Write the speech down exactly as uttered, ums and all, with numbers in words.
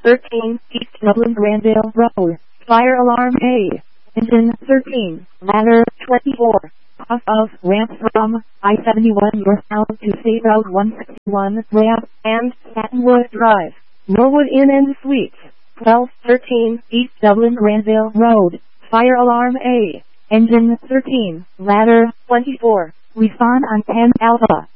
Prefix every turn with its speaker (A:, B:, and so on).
A: thirteen, East Dublin Granville Road, fire alarm A. Engine thirteen, ladder twenty-four, off of ramp from I seventy-one northbound to State Route one sixty-one, ramp, and Satinwood Drive, Norwood Inn and Suites, twelve thirteen, East Dublin Granville Road, fire alarm A. Engine thirteen, ladder twenty-four, respond on ten Alpha.